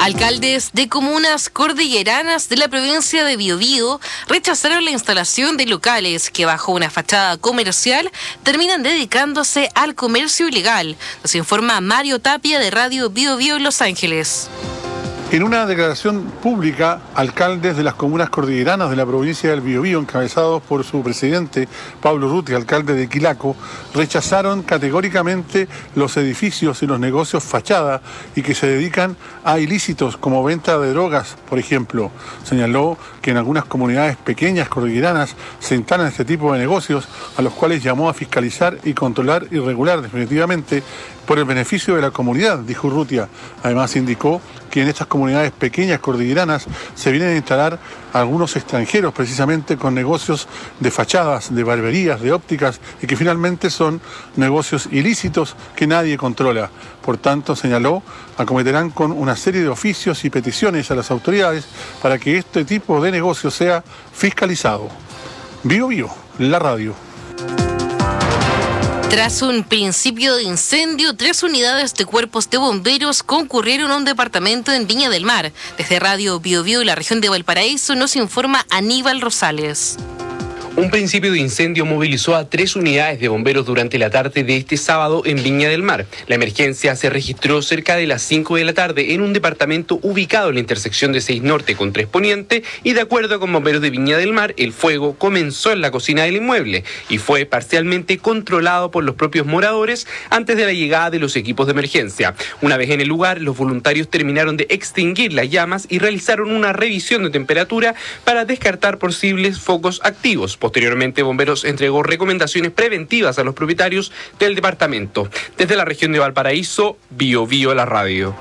Alcaldes de comunas cordilleranas de la provincia de Biobío rechazaron la instalación de locales que bajo una fachada comercial terminan dedicándose al comercio ilegal. Nos informa Mario Tapia de Radio Biobío Los Ángeles. En una declaración pública, alcaldes de las comunas cordilleranas de la provincia del Biobío, encabezados por su presidente Pablo Urrutia, alcalde de Quilaco, rechazaron categóricamente los edificios y los negocios fachada y que se dedican a ilícitos como venta de drogas, por ejemplo. Señaló que en algunas comunidades pequeñas cordilleranas se instalan este tipo de negocios, a los cuales llamó a fiscalizar y controlar y regular definitivamente por el beneficio de la comunidad, dijo Urrutia. Además indicó que en estas comunidades pequeñas cordilleranas se vienen a instalar algunos extranjeros precisamente con negocios de fachadas, de barberías, de ópticas y que finalmente son negocios ilícitos que nadie controla. Por tanto, señaló, acometerán con una serie de oficios y peticiones a las autoridades para que este tipo de negocio sea fiscalizado. Biobío, la radio. Tras un principio de incendio, 3 unidades de cuerpos de bomberos concurrieron a un departamento en Viña del Mar. Desde Radio Biobío y la región de Valparaíso nos informa Aníbal Rosales. Un principio de incendio movilizó a 3 unidades de bomberos durante la tarde de este sábado en Viña del Mar. La emergencia se registró cerca de las 5 de la tarde en un departamento ubicado en la intersección de 6 Norte con 3 Poniente y de acuerdo con bomberos de Viña del Mar, el fuego comenzó en la cocina del inmueble y fue parcialmente controlado por los propios moradores antes de la llegada de los equipos de emergencia. Una vez en el lugar, los voluntarios terminaron de extinguir las llamas y realizaron una revisión de temperatura para descartar posibles focos activos. Posteriormente, Bomberos entregó recomendaciones preventivas a los propietarios del departamento. Desde la región de Valparaíso, Biobío la radio.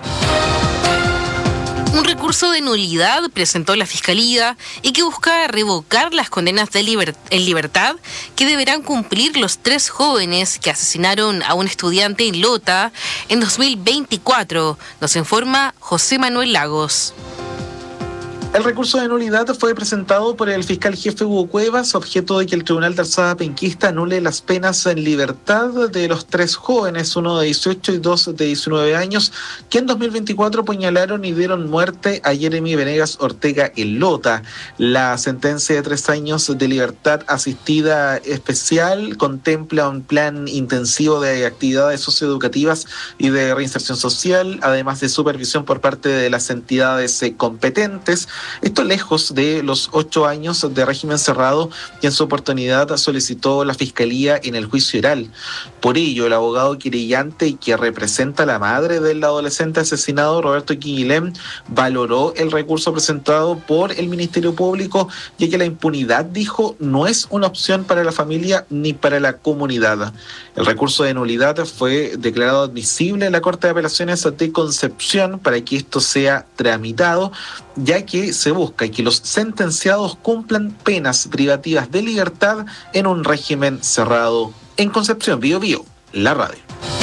Un recurso de nulidad presentó la Fiscalía y que busca revocar las condenas en libertad que deberán cumplir los 3 jóvenes que asesinaron a un estudiante en Lota en 2024. Nos informa José Manuel Lagos. El recurso de nulidad fue presentado por el fiscal jefe Hugo Cuevas, objeto de que el Tribunal de Alzada Penquista anule las penas en libertad de los 3 jóvenes, uno de 18 y 2 de 19 años, que en 2024 apuñalaron y dieron muerte a Jeremy Venegas Ortega en Lota. La sentencia de 3 años de libertad asistida especial contempla un plan intensivo de actividades socioeducativas y de reinserción social, además de supervisión por parte de las entidades competentes. Esto lejos de los 8 años de régimen cerrado que en su oportunidad solicitó la Fiscalía en el juicio oral. Por ello, el abogado querellante y que representa a la madre del adolescente asesinado, Roberto Quinguilén, valoró el recurso presentado por el Ministerio Público, ya que la impunidad, dijo, no es una opción para la familia ni para la comunidad. El recurso de nulidad fue declarado admisible en la Corte de Apelaciones de Concepción para que esto sea tramitado, ya que se busca que los sentenciados cumplan penas privativas de libertad en un régimen cerrado. En Concepción, Biobío, la radio.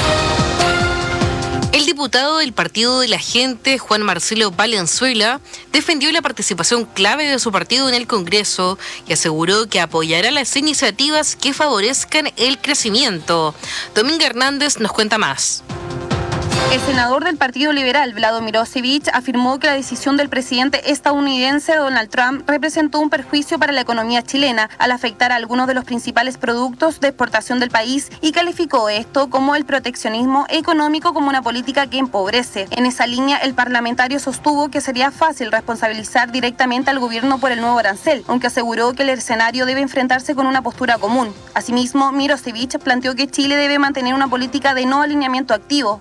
El diputado del Partido de la Gente, Juan Marcelo Valenzuela, defendió la participación clave de su partido en el Congreso y aseguró que apoyará las iniciativas que favorezcan el crecimiento. Dominga Hernández nos cuenta más. El senador del Partido Liberal, Vlado Mirosevic, afirmó que la decisión del presidente estadounidense Donald Trump representó un perjuicio para la economía chilena al afectar a algunos de los principales productos de exportación del país y calificó esto como el proteccionismo económico como una política que empobrece. En esa línea, el parlamentario sostuvo que sería fácil responsabilizar directamente al gobierno por el nuevo arancel, aunque aseguró que el escenario debe enfrentarse con una postura común. Asimismo, Mirosevic planteó que Chile debe mantener una política de no alineamiento activo,